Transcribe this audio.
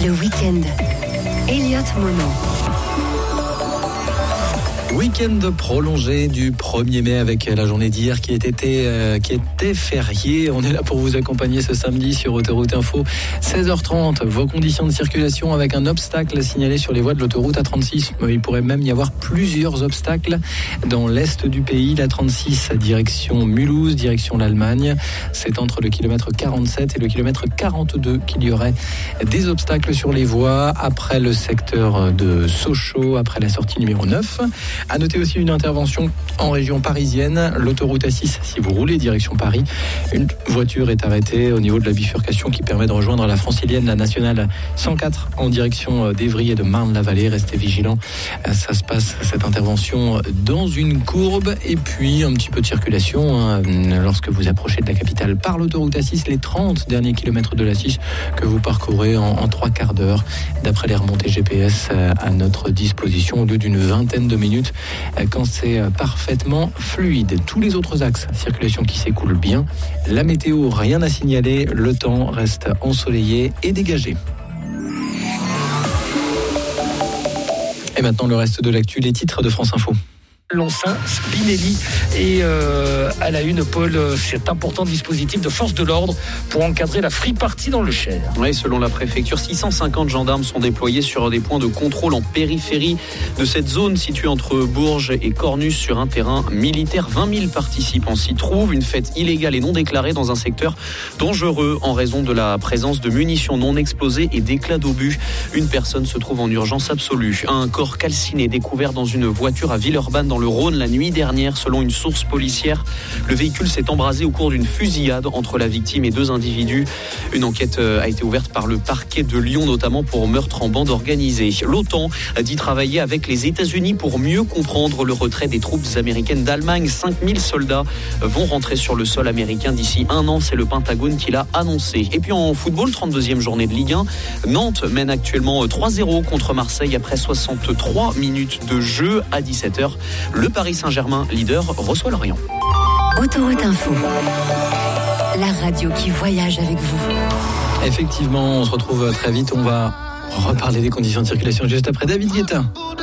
Le week-end. Elliot Mono. Week-end prolongé du 1er mai avec la journée d'hier qui était fériée. On est là pour vous accompagner ce samedi sur Autoroute Info. 16h30, vos conditions de circulation avec un obstacle signalé sur les voies de l'autoroute A36. Il pourrait même y avoir plusieurs obstacles dans l'est du pays. La 36, direction Mulhouse, direction l'Allemagne. C'est entre le kilomètre 47 et le kilomètre 42 qu'il y aurait des obstacles sur les voies. Après le secteur de Sochaux, après la sortie numéro 9. À noter aussi une intervention en région parisienne, l'autoroute A6, si vous roulez direction Paris, une voiture est arrêtée au niveau de la bifurcation qui permet de rejoindre la francilienne, la nationale 104 en direction d'Évry et de Marne-la-Vallée. Restez vigilants, ça se passe cette intervention dans une courbe. Et puis un petit peu de circulation lorsque vous approchez de la capitale par l'autoroute A6, les 30 derniers kilomètres de l'A6 que vous parcourez en 3 quarts d'heure d'après les remontées GPS à notre disposition au lieu d'une vingtaine de minutes quand c'est parfaitement fluide. Tous les autres axes, circulation qui s'écoule bien. La météo, rien à signaler. Le temps reste ensoleillé et dégagé. Et maintenant le reste de l'actu, les titres de France Info. Lancin, Spinelli et à la une, Paul, cet important dispositif de force de l'ordre pour encadrer la free party dans le Cher. Oui, selon la préfecture, 650 gendarmes sont déployés sur des points de contrôle en périphérie de cette zone située entre Bourges et Cornus sur un terrain militaire. 20 000 participants s'y trouvent. Une fête illégale et non déclarée dans un secteur dangereux en raison de la présence de munitions non explosées et d'éclats d'obus. Une personne se trouve en urgence absolue. Un corps calciné découvert dans une voiture à Villeurbanne dans le Rhône la nuit dernière, selon une source policière. Le véhicule s'est embrasé au cours d'une fusillade entre la victime et 2 individus. Une enquête a été ouverte par le parquet de Lyon, notamment pour meurtre en bande organisée. L'OTAN a dit travailler avec les États-Unis pour mieux comprendre le retrait des troupes américaines d'Allemagne. 5000 soldats vont rentrer sur le sol américain d'ici 1 an. C'est le Pentagone qui l'a annoncé. Et puis en football, 32e journée de Ligue 1. Nantes mène actuellement 3-0 contre Marseille après 63 minutes de jeu. À 17h. Le Paris Saint-Germain, leader, reçoit Lorient. Autoroute Info, la radio qui voyage avec vous. Effectivement, on se retrouve très vite. On va reparler des conditions de circulation juste après David Guetta.